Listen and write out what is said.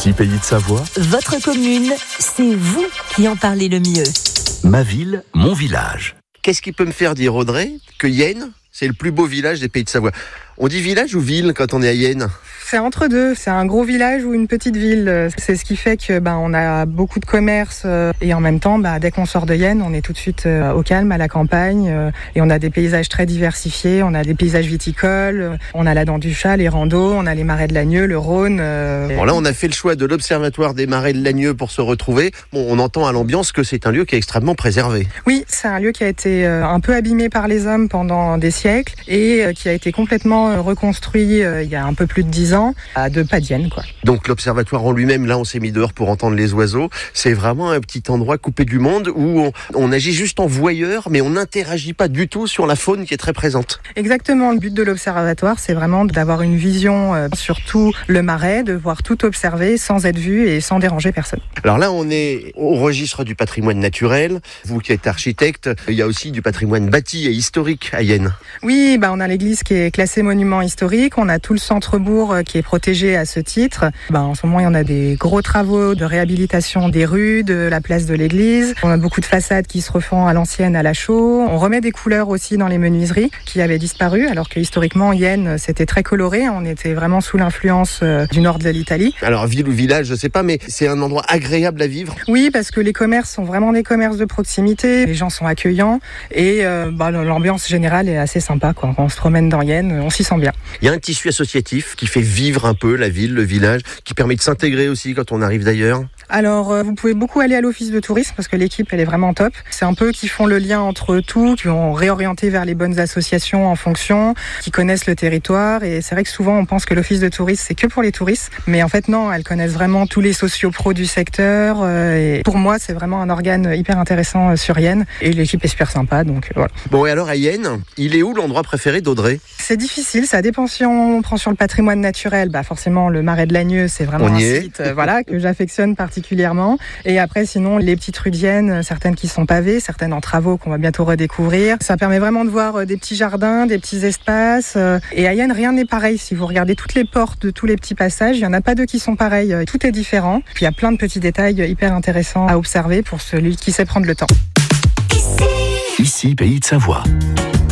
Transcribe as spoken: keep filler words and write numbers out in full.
Ici Pays de Savoie. Votre commune, c'est vous qui en parlez le mieux. Ma ville, mon village. Qu'est-ce qui peut me faire dire, Audrey, que Yenne, c'est le plus beau village des Pays de Savoie? On dit village ou ville quand on est à Yenne? C'est entre deux, c'est un gros village ou une petite ville. C'est ce qui fait que ben on a beaucoup de commerce et en même temps, ben, dès qu'on sort de Yenne, on est tout de suite au calme, à la campagne, et on a des paysages très diversifiés. On a des paysages viticoles, on a la Dent du Chat, les randos, on a les marais de Lagneux, le Rhône. Bon là, on a fait le choix de l'Observatoire des marais de Lagneux pour se retrouver. Bon, on entend à l'ambiance que c'est un lieu qui est extrêmement préservé. Oui, c'est un lieu qui a été un peu abîmé par les hommes pendant des siècles et qui a été complètement reconstruit il y a un peu plus de dix ans. À deux pas de Yenne, quoi. Donc l'observatoire en lui-même, là on s'est mis dehors pour entendre les oiseaux. C'est vraiment un petit endroit coupé du monde où on, on agit juste en voyeur, mais on n'interagit pas du tout sur la faune qui est très présente. Exactement, le but de l'observatoire, c'est vraiment d'avoir une vision euh, sur tout le marais, de voir tout observer sans être vu et sans déranger personne. Alors là on est au registre du patrimoine naturel. Vous qui êtes architecte, il y a aussi du patrimoine bâti et historique à Yenne. Oui, bah on a l'église qui est classée monument historique, on a tout le centre-bourg qui est protégé à ce titre. Ben, en ce moment, il y en a des gros travaux de réhabilitation des rues, de la place de l'église. On a beaucoup de façades qui se refont à l'ancienne, à la chaux. On remet des couleurs aussi dans les menuiseries qui avaient disparu, alors que historiquement, Yenne, c'était très coloré. On était vraiment sous l'influence du nord de l'Italie. Alors, ville ou village, je sais pas, mais c'est un endroit agréable à vivre. Oui, parce que les commerces sont vraiment des commerces de proximité. Les gens sont accueillants et euh, ben, l'ambiance générale est assez sympa, quoi. Quand on se promène dans Yenne, on s'y sent bien. Il y a un tissu associatif qui fait vivre un peu la ville, le village, qui permet de s'intégrer aussi quand on arrive d'ailleurs. Alors, euh, vous pouvez beaucoup aller à l'office de tourisme parce que l'équipe, elle est vraiment top. C'est un peu qui font le lien entre tout, qui vont réorienter vers les bonnes associations en fonction, qui connaissent le territoire. Et c'est vrai que souvent, on pense que l'office de tourisme, c'est que pour les touristes. Mais en fait, non, elles connaissent vraiment tous les sociopros du secteur. Euh, et pour moi, c'est vraiment un organe hyper intéressant euh, sur Yenne. Et l'équipe est super sympa, donc euh, voilà. Bon, et alors à Yenne, il est où l'endroit préféré d'Audrey? C'est difficile, ça dépend si on prend sur le patrimoine naturel. Bah forcément, le marais de Lagneux, c'est vraiment un site euh, voilà, que j'affectionne particulièrement. particulièrement. Et après, sinon, les petites rues de Yenne, certaines qui sont pavées, certaines en travaux qu'on va bientôt redécouvrir. Ça permet vraiment de voir des petits jardins, des petits espaces. Et à Yenne, rien n'est pareil. Si vous regardez toutes les portes de tous les petits passages, il n'y en a pas deux qui sont pareils. Tout est différent. Puis il y a plein de petits détails hyper intéressants à observer pour celui qui sait prendre le temps. Ici, Pays de Savoie.